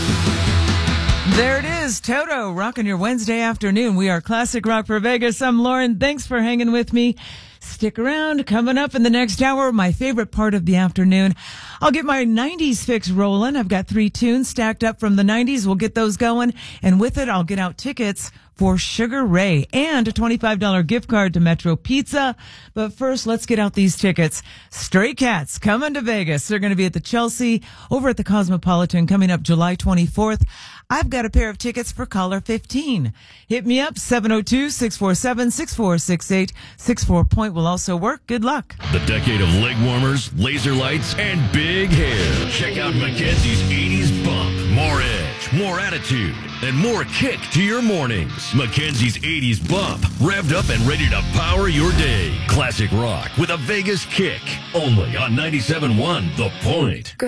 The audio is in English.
There it is, Toto, rocking your Wednesday afternoon. We are Classic Rock for Vegas. I'm Lauren. Thanks for hanging with me. Stick around. Coming up in the next hour, my favorite part of the afternoon. I'll get my 90s fix rolling. I've got 3 tunes stacked up from the 90s. We'll get those going. And with it, I'll get out tickets for Sugar Ray and a $25 gift card to Metro Pizza. But first, let's get out these tickets. Stray Cats coming to Vegas. They're going to be at the Chelsea over at the Cosmopolitan coming up July 24th. I've got a pair of tickets for caller 15. Hit me up, 702-647-6468. 64 point will also work. Good luck. The decade of leg warmers, laser lights, and big hair. Check out Mackenzie's 80s bump. More edge, more attitude, and more kick to your mornings. Mackenzie's 80s bump. Revved up and ready to power your day. Classic rock with a Vegas kick. Only on 97.1 The Point.